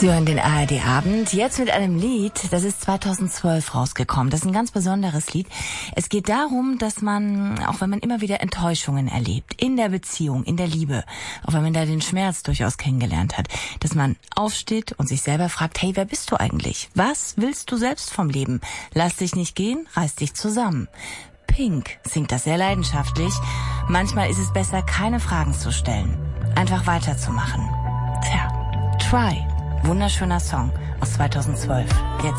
Sie hören den ARD-Abend jetzt mit einem Lied, das ist 2012 rausgekommen. Das ist ein ganz besonderes Lied. Es geht darum, dass man, auch wenn man immer wieder Enttäuschungen erlebt, in der Beziehung, in der Liebe, auch wenn man da den Schmerz durchaus kennengelernt hat, dass man aufsteht und sich selber fragt, hey, wer bist du eigentlich? Was willst du selbst vom Leben? Lass dich nicht gehen, reiß dich zusammen. Pink singt das sehr leidenschaftlich. Manchmal ist es besser, keine Fragen zu stellen, einfach weiterzumachen. Tja, Try. Wunderschöner Song aus 2012. Jetzt